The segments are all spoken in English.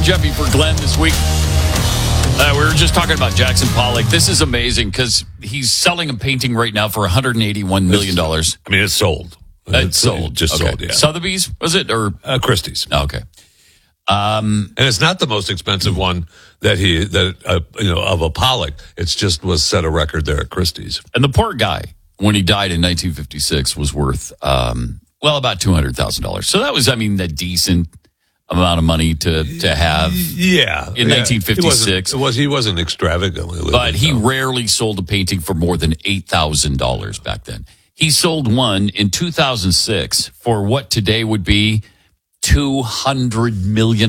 Jeffy for Glenn this week. We were just talking about Jackson Pollock. This is amazing because he's selling a painting right now for $181 million. I mean, it's sold. It's sold. Just okay. sold, yeah. Sotheby's, was it? Or Christie's. Okay. And it's not the most expensive one of a Pollock. It's just was set a record there at Christie's. And the poor guy, when he died in 1956, was worth, about $200,000. So that was, a decent amount of money to have. Yeah. In 1956. He wasn't extravagantly living. But he rarely sold a painting for more than $8,000 back then. He sold one in 2006 for what today would be $200 million.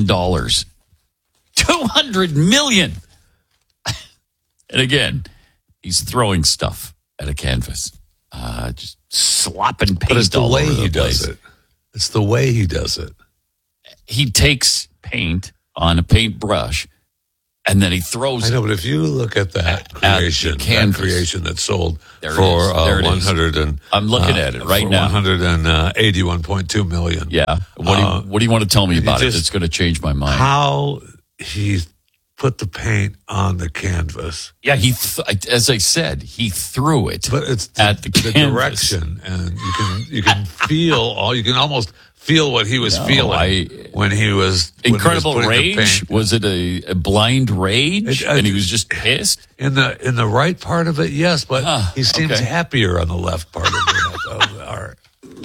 $200 million. And again, he's throwing stuff at a canvas. Just slopping paint. But it's the all way over the he place. does it. It's the way he does it. He takes paint on a paintbrush and then he throws I know, but if you look at that creation, that sold there for there 100 and I'm looking at it right now. $181.2 million. Yeah. What do you want to tell me about it? It's going to change my mind. How he put the paint on the canvas. Yeah, as I said, he threw it. But it's at the canvas. direction, and you can feel you can almost feel what he was feeling when he was incredible when he was rage. Was it a blind rage, and he was just pissed? In the right part of it, yes, but he seems happier on the left part of the art.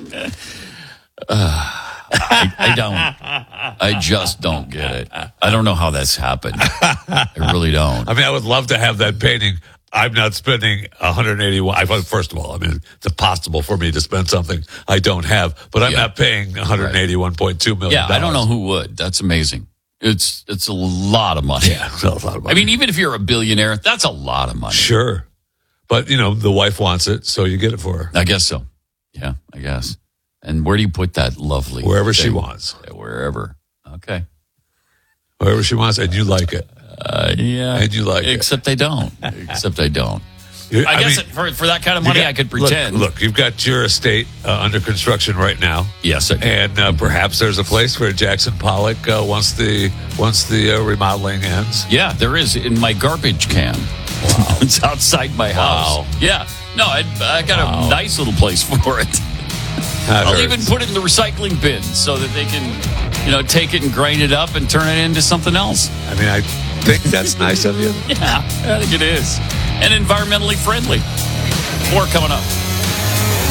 I don't. I just don't get it. I don't know how that's happened. I really don't. I mean, I would love to have that painting. I'm not spending 181. First of all, it's impossible for me to spend something I don't have. But I'm not paying 181.2 million. Yeah, I don't know who would. That's amazing. It's a lot of money. Yeah, it's a lot of money. I mean, even if you're a billionaire, that's a lot of money. Sure, but the wife wants it, so you get it for her. I guess so. Yeah, I guess. And where do you put that lovely? Wherever thing? she wants. Wherever. Okay. Wherever she wants, and you like it. Yeah. And you like Except I don't. Except I don't. I guess for that kind of money, I could pretend. Look, you've got your estate under construction right now. Yes, I do. And perhaps there's a place for Jackson Pollock once the remodeling ends. Yeah, there is in my garbage can. Wow. It's outside my house. Wow. Yeah. No, I got a nice little place for it. I'll even put it in the recycling bin so that they can, take it and grind it up and turn it into something else. I mean, I think that's nice of you. Yeah, I think it is. And environmentally friendly. More coming up.